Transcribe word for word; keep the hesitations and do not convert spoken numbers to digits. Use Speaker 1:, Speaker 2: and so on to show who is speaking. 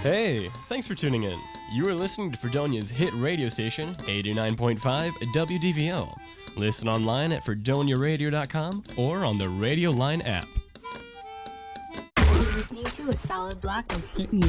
Speaker 1: Hey, thanks for tuning in. You are listening to Fredonia's hit radio station, eighty-nine point five W D V O. Listen online at fredonia radio dot com or on the Radio Line app.
Speaker 2: You're listening to a solid block of hit music.